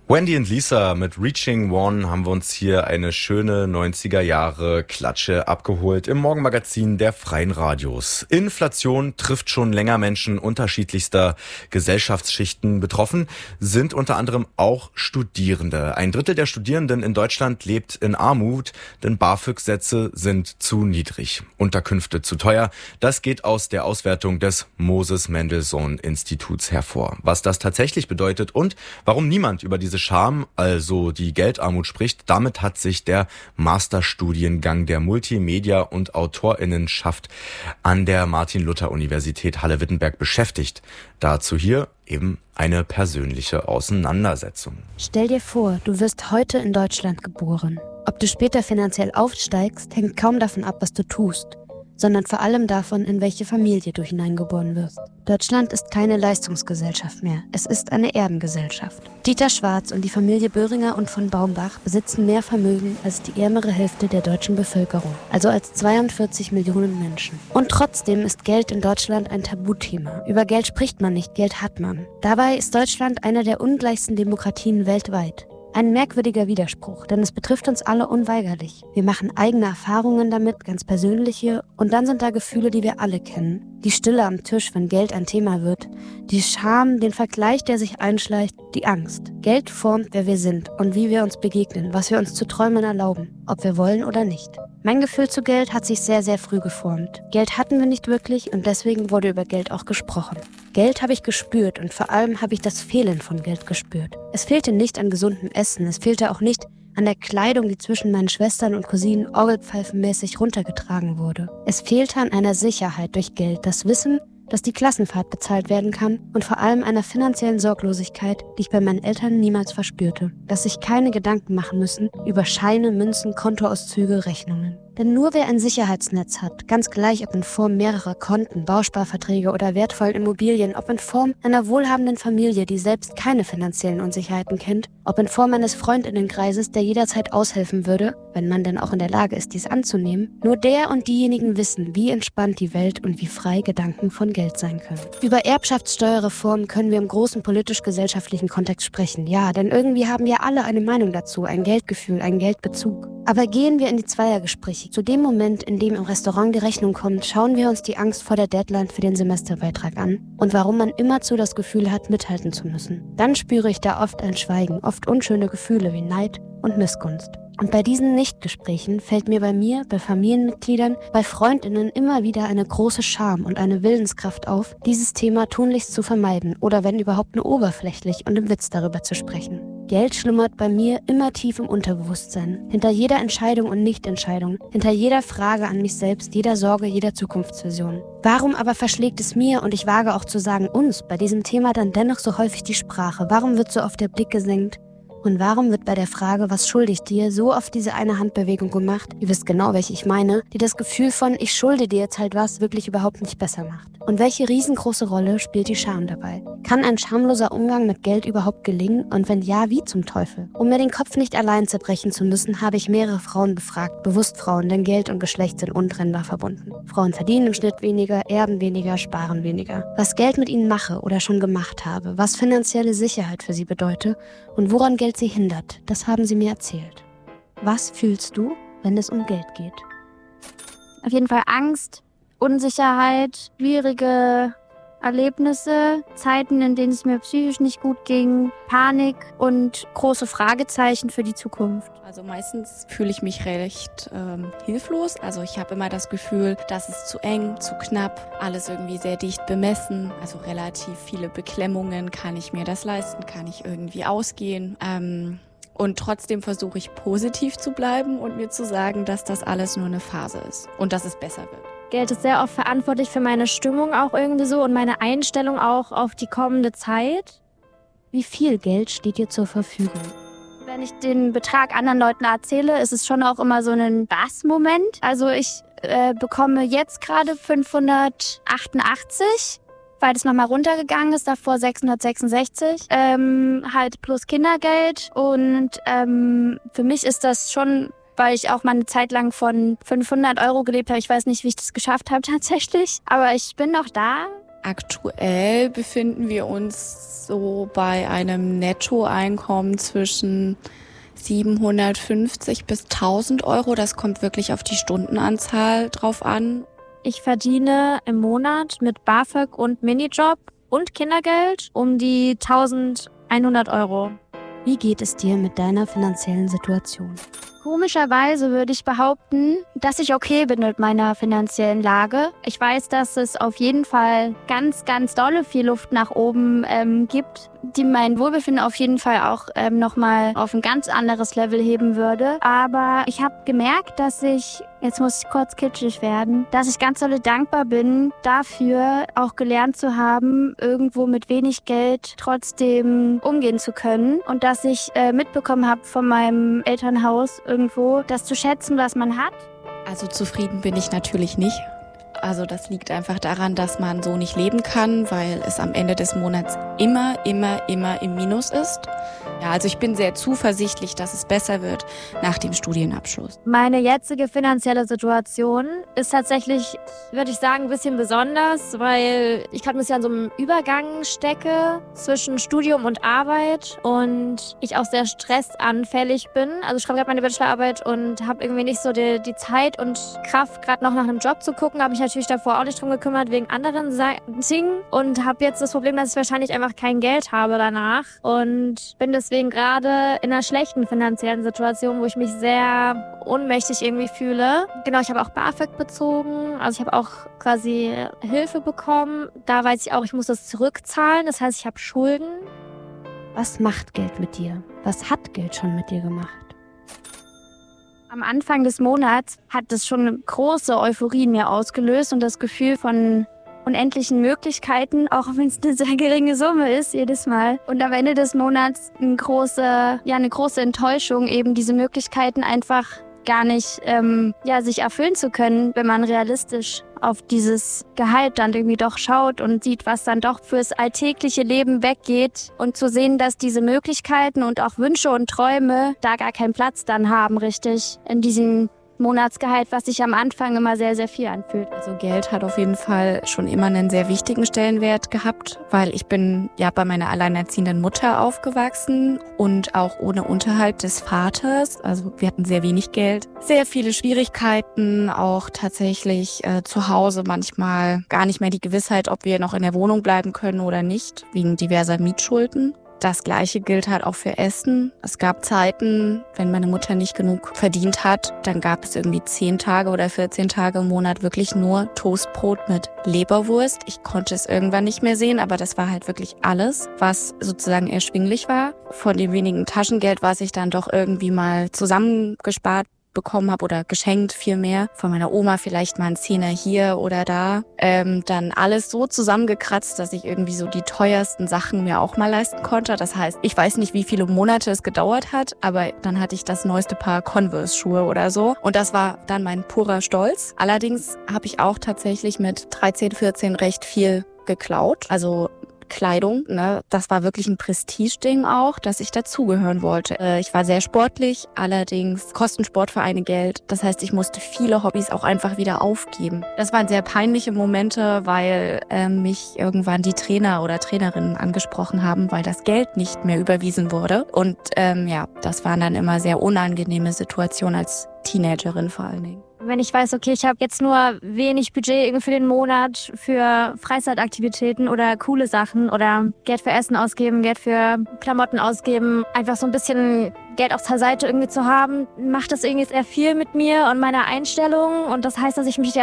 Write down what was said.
Wendy und Lisa mit Reaching One haben wir uns hier eine schöne 90er Jahre Klatsche abgeholt im Morgenmagazin der Freien Radios. Inflation trifft schon länger Menschen unterschiedlichster Gesellschaftsschichten. Betroffen sind unter anderem auch Studierende. 1/3 der Studierenden in Deutschland lebt in Armut, denn BAföG-Sätze sind zu niedrig. Unterkünfte zu teuer. Das geht aus der Auswertung des Moses-Mendelssohn-Instituts hervor. Was das tatsächlich bedeutet und warum niemand über diese Scham, also die Geldarmut, spricht, damit hat sich der Masterstudiengang der Multimedia- und AutorInnenschaft an der Martin-Luther-Universität Halle-Wittenberg beschäftigt. Dazu hier eben eine persönliche Auseinandersetzung. Stell dir vor, du wirst heute in Deutschland geboren. Ob du später finanziell aufsteigst, hängt kaum davon ab, was du tust, sondern vor allem davon, in welche Familie du hineingeboren wirst. Deutschland ist keine Leistungsgesellschaft mehr, es ist eine Erbengesellschaft. Dieter Schwarz und die Familie Böhringer und von Baumbach besitzen mehr Vermögen als die ärmere Hälfte der deutschen Bevölkerung, also als 42 Millionen Menschen. Und trotzdem ist Geld in Deutschland ein Tabuthema. Über Geld spricht man nicht, Geld hat man. Dabei ist Deutschland eine der ungleichsten Demokratien weltweit. Ein merkwürdiger Widerspruch, denn es betrifft uns alle unweigerlich. Wir machen eigene Erfahrungen damit, ganz persönliche, und dann sind da Gefühle, die wir alle kennen. Die Stille am Tisch, wenn Geld ein Thema wird, die Scham, den Vergleich, der sich einschleicht, die Angst. Geld formt, wer wir sind und wie wir uns begegnen, was wir uns zu träumen erlauben, ob wir wollen oder nicht. Mein Gefühl zu Geld hat sich sehr, sehr früh geformt. Geld hatten wir nicht wirklich und deswegen wurde über Geld auch gesprochen. Geld habe ich gespürt und vor allem habe ich das Fehlen von Geld gespürt. Es fehlte nicht an gesundem Essen, es fehlte auch nicht an der Kleidung, die zwischen meinen Schwestern und Cousinen orgelpfeifenmäßig runtergetragen wurde. Es fehlte an einer Sicherheit durch Geld, das Wissen, dass die Klassenfahrt bezahlt werden kann und vor allem einer finanziellen Sorglosigkeit, die ich bei meinen Eltern niemals verspürte. Dass sich keine Gedanken machen müssen über Scheine, Münzen, Kontoauszüge, Rechnungen. Denn nur wer ein Sicherheitsnetz hat, ganz gleich ob in Form mehrerer Konten, Bausparverträge oder wertvollen Immobilien, ob in Form einer wohlhabenden Familie, die selbst keine finanziellen Unsicherheiten kennt, ob in Form eines Freundinnenkreises, der jederzeit aushelfen würde, wenn man denn auch in der Lage ist, dies anzunehmen, nur der und diejenigen wissen, wie entspannt die Welt und wie frei Gedanken von Geld sein können. Über Erbschaftssteuerreformen können wir im großen politisch-gesellschaftlichen Kontext sprechen, ja, denn irgendwie haben wir alle eine Meinung dazu, ein Geldgefühl, einen Geldbezug. Aber gehen wir in die Zweiergespräche. Zu dem Moment, in dem im Restaurant die Rechnung kommt, schauen wir uns die Angst vor der Deadline für den Semesterbeitrag an und warum man immerzu das Gefühl hat, mithalten zu müssen. Dann spüre ich da oft ein Schweigen, oft unschöne Gefühle wie Neid und Missgunst. Und bei diesen Nichtgesprächen fällt mir bei mir, bei Familienmitgliedern, bei FreundInnen immer wieder eine große Scham und eine Willenskraft auf, dieses Thema tunlichst zu vermeiden oder wenn überhaupt nur oberflächlich und im Witz darüber zu sprechen. Geld schlummert bei mir immer tief im Unterbewusstsein. Hinter jeder Entscheidung und Nichtentscheidung, hinter jeder Frage an mich selbst, jeder Sorge, jeder Zukunftsvision. Warum aber verschlägt es mir, und ich wage auch zu sagen uns, bei diesem Thema dann dennoch so häufig die Sprache? Warum wird so oft der Blick gesenkt? Und warum wird bei der Frage, was schulde ich dir, so oft diese eine Handbewegung gemacht, ihr wisst genau, welche ich meine, die das Gefühl von, ich schulde dir jetzt halt was, wirklich überhaupt nicht besser macht? Und welche riesengroße Rolle spielt die Scham dabei? Kann ein schamloser Umgang mit Geld überhaupt gelingen? Und wenn ja, wie zum Teufel? Um mir den Kopf nicht allein zerbrechen zu müssen, habe ich mehrere Frauen befragt, bewusst Frauen, denn Geld und Geschlecht sind untrennbar verbunden. Frauen verdienen im Schnitt weniger, erben weniger, sparen weniger. Was Geld mit ihnen mache oder schon gemacht habe, was finanzielle Sicherheit für sie bedeute und woran Geld sie hindert, das haben sie mir erzählt. Was fühlst du, wenn es um Geld geht? Auf jeden Fall Angst, Unsicherheit, schwierige Erlebnisse, Zeiten, in denen es mir psychisch nicht gut ging, Panik und große Fragezeichen für die Zukunft. Also meistens fühle ich mich recht hilflos. Also ich habe immer das Gefühl, dass es zu eng, zu knapp, alles irgendwie sehr dicht bemessen. Also relativ viele Beklemmungen. Kann ich mir das leisten? Kann ich irgendwie ausgehen? Und trotzdem versuche ich positiv zu bleiben und mir zu sagen, dass das alles nur eine Phase ist und dass es besser wird. Geld ist sehr oft verantwortlich für meine Stimmung auch irgendwie so und meine Einstellung auch auf die kommende Zeit. Wie viel Geld steht dir zur Verfügung? Wenn ich den Betrag anderen Leuten erzähle, ist es schon auch immer so ein Was-Moment. Also ich bekomme jetzt gerade 588, weil das nochmal runtergegangen ist, davor 666, halt plus Kindergeld. Und für mich ist das schon, weil ich auch mal eine Zeit lang von 500 € gelebt habe. Ich weiß nicht, wie ich das geschafft habe tatsächlich, aber ich bin noch da. Aktuell befinden wir uns so bei einem Nettoeinkommen zwischen 750 bis 1.000 Euro. Das kommt wirklich auf die Stundenanzahl drauf an. Ich verdiene im Monat mit BAföG und Minijob und Kindergeld um die 1.100 Euro. Wie geht es dir mit deiner finanziellen Situation? Komischerweise würde ich behaupten, dass ich okay bin mit meiner finanziellen Lage. Ich weiß, dass es auf jeden Fall ganz, ganz dolle viel Luft nach oben gibt, die mein Wohlbefinden auf jeden Fall auch nochmal auf ein ganz anderes Level heben würde. Aber ich habe gemerkt, dass ich, jetzt muss ich kurz kitschig werden, dass ich ganz dolle dankbar bin dafür, auch gelernt zu haben, irgendwo mit wenig Geld trotzdem umgehen zu können. Und dass ich mitbekommen habe von meinem Elternhaus irgendwo, das zu schätzen, was man hat. Also zufrieden bin ich natürlich nicht. Also das liegt einfach daran, dass man so nicht leben kann, weil es am Ende des Monats immer im Minus ist. Ja, also ich bin sehr zuversichtlich, dass es besser wird nach dem Studienabschluss. Meine jetzige finanzielle Situation ist tatsächlich, würde ich sagen, ein bisschen besonders, weil ich gerade ein bisschen an so einem Übergang stecke zwischen Studium und Arbeit und ich auch sehr stressanfällig bin. Also ich schreibe gerade meine Bachelorarbeit und habe irgendwie nicht so die Zeit und Kraft, gerade noch nach einem Job zu gucken. Habe mich natürlich davor auch nicht drum gekümmert, wegen anderen Dingen und habe jetzt das Problem, dass ich wahrscheinlich einfach kein Geld habe danach und bin deswegen gerade in einer schlechten finanziellen Situation, wo ich mich sehr ohnmächtig irgendwie fühle. Genau, ich habe auch BAföG bezogen, also ich habe auch quasi Hilfe bekommen. Da weiß ich auch, ich muss das zurückzahlen, das heißt, ich habe Schulden. Was macht Geld mit dir? Was hat Geld schon mit dir gemacht? Am Anfang des Monats hat es schon eine große Euphorie in mir ausgelöst und das Gefühl von unendlichen Möglichkeiten, auch wenn es eine sehr geringe Summe ist, jedes Mal. Und am Ende des Monats eine große Enttäuschung, eben diese Möglichkeiten einfach gar nicht sich erfüllen zu können, wenn man realistisch auf dieses Gehalt dann irgendwie doch schaut und sieht, was dann doch fürs alltägliche Leben weggeht und zu sehen, dass diese Möglichkeiten und auch Wünsche und Träume da gar keinen Platz dann haben, richtig, in diesem Monatsgehalt, was sich am Anfang immer sehr, sehr viel anfühlt. Also Geld hat auf jeden Fall schon immer einen sehr wichtigen Stellenwert gehabt, weil ich bin ja bei meiner alleinerziehenden Mutter aufgewachsen und auch ohne Unterhalt des Vaters. Also wir hatten sehr wenig Geld, sehr viele Schwierigkeiten, auch tatsächlich zu Hause manchmal gar nicht mehr die Gewissheit, ob wir noch in der Wohnung bleiben können oder nicht, wegen diverser Mietschulden. Das Gleiche gilt halt auch für Essen. Es gab Zeiten, wenn meine Mutter nicht genug verdient hat, dann gab es irgendwie 10 Tage oder 14 Tage im Monat wirklich nur Toastbrot mit Leberwurst. Ich konnte es irgendwann nicht mehr sehen, aber das war halt wirklich alles, was sozusagen erschwinglich war. Von dem wenigen Taschengeld, was ich dann doch irgendwie mal zusammengespart bekommen habe oder geschenkt vielmehr, von meiner Oma vielleicht mal einen Zehner hier oder da, dann alles so zusammengekratzt, dass ich irgendwie so die teuersten Sachen mir auch mal leisten konnte. Das heißt, ich weiß nicht, wie viele Monate es gedauert hat, aber dann hatte ich das neueste Paar Converse-Schuhe oder so und das war dann mein purer Stolz. Allerdings habe ich auch tatsächlich mit 13, 14 recht viel geklaut, also Kleidung, ne? Das war wirklich ein Prestigeding auch, dass ich dazugehören wollte. Ich war sehr sportlich, allerdings kosten Sportvereine Geld. Das heißt, ich musste viele Hobbys auch einfach wieder aufgeben. Das waren sehr peinliche Momente, weil mich irgendwann die Trainer oder Trainerinnen angesprochen haben, weil das Geld nicht mehr überwiesen wurde. Und das waren dann immer sehr unangenehme Situationen als Teenagerin vor allen Dingen. Wenn ich weiß, okay, ich habe jetzt nur wenig Budget irgendwie für den Monat für Freizeitaktivitäten oder coole Sachen oder Geld für Essen ausgeben, Geld für Klamotten ausgeben, einfach so ein bisschen Geld auf der Seite irgendwie zu haben, macht das irgendwie sehr viel mit mir und meiner Einstellung und das heißt, dass ich mich